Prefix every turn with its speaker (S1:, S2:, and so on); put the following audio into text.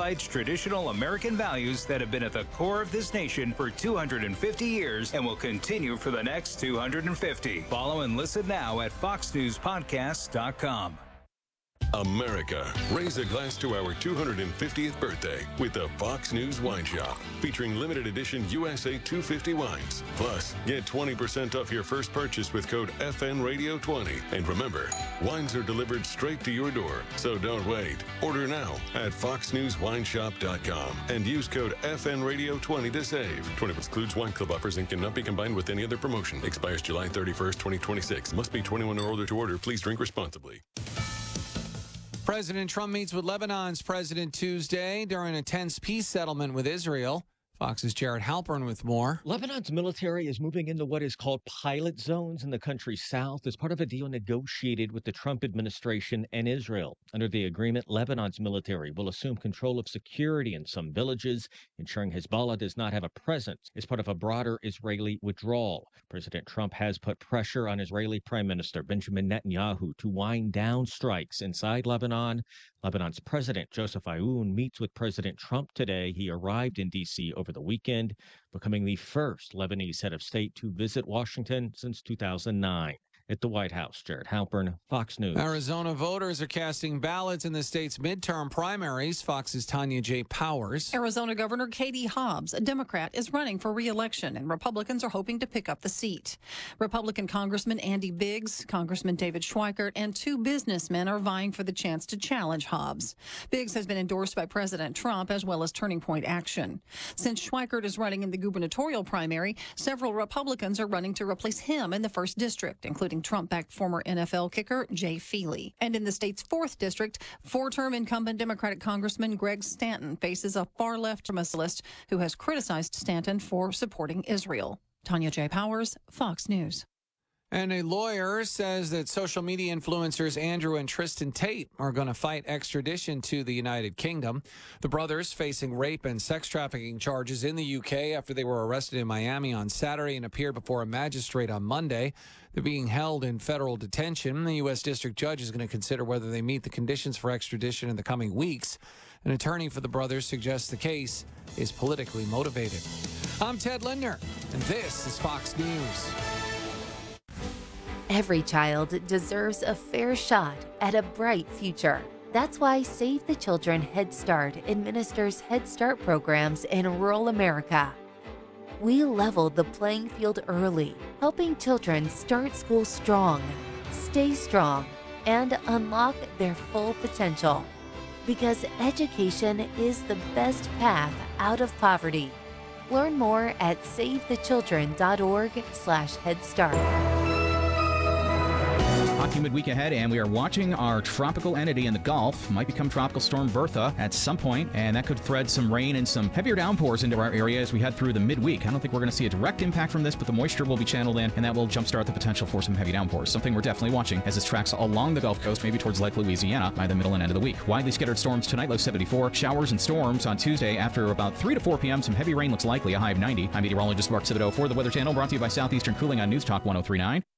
S1: highlights traditional American values that have been at the core of this nation for 250 years and will continue for the next 250. Follow and listen now at foxnewspodcast.com.
S2: America, raise a glass to our 250th birthday with the Fox News Wine Shop, featuring limited edition USA 250 wines. Plus, get 20% off your first purchase with code FNRadio20. And remember, wines are delivered straight to your door, so don't wait. Order now at foxnewswineshop.com and use code FNRadio20 to save. 20 excludes wine club offers and cannot be combined with any other promotion. Expires July 31st, 2026. Must be 21 or older to order. Please drink responsibly.
S3: President Trump meets with Lebanon's president Tuesday during a tense peace settlement with Israel. Fox's Jared Halpern with more.
S4: Lebanon's military is moving into what is called pilot zones in the country's south as part of a deal negotiated with the Trump administration and Israel. Under the agreement, Lebanon's military will assume control of security in some villages, ensuring Hezbollah does not have a presence as part of a broader Israeli withdrawal. President Trump has put pressure on Israeli Prime Minister Benjamin Netanyahu to wind down strikes inside Lebanon. Lebanon's President Joseph Aoun meets with President Trump today. He arrived in D.C. over the weekend, becoming the first Lebanese head of state to visit Washington since 2009. At the White House, Jared Halpern, Fox News.
S3: Arizona voters are casting ballots in the state's midterm primaries. Fox's Tanya J. Powers.
S5: Arizona Governor Katie Hobbs, a Democrat, is running for re-election, and Republicans are hoping to pick up the seat. Republican Congressman Andy Biggs, Congressman David Schweikert, and two businessmen are vying for the chance to challenge Hobbs. Biggs has been endorsed by President Trump as well as Turning Point Action. Since Schweikert is running in the gubernatorial primary, several Republicans are running to replace him in the 1st District, including Trump-backed former NFL kicker Jay Feely. And in the state's 4th District, 4-term incumbent Democratic Congressman Greg Stanton faces a far-left extremist who has criticized Stanton for supporting Israel. Tanya J. Powers, Fox News.
S3: And a lawyer says that social media influencers Andrew and Tristan Tate are going to fight extradition to the United Kingdom. The brothers facing rape and sex trafficking charges in the UK after they were arrested in Miami on Saturday and appeared before a magistrate on Monday. They're being held in federal detention. The U.S. District Judge is going to consider whether they meet the conditions for extradition in the coming weeks. An attorney for the brothers suggests the case is politically motivated. I'm Ted Lindner, and this is Fox News.
S6: Every child deserves a fair shot at a bright future. That's why Save the Children Head Start administers Head Start programs in rural America. We leveled the playing field early, helping children start school strong, stay strong, and unlock their full potential. Because education is the best path out of poverty. Learn more at savethechildren.org/headstart.
S7: Hockey midweek ahead, and we are watching our tropical entity in the Gulf. Might become Tropical Storm Bertha at some point, and that could thread some rain and some heavier downpours into our area as we head through the midweek. I don't think we're going to see a direct impact from this, but the moisture will be channeled in, and that will jumpstart the potential for some heavy downpours. Something we're definitely watching as this tracks along the Gulf Coast, maybe towards Lake Louisiana by the middle and end of the week. Widely scattered storms tonight, low 74. Showers and storms on Tuesday after about 3 to 4 p.m. Some heavy rain looks likely, a high of 90. I'm meteorologist Mark Thibodeau for the Weather Channel, brought to you by Southeastern Cooling on News Talk 103.9.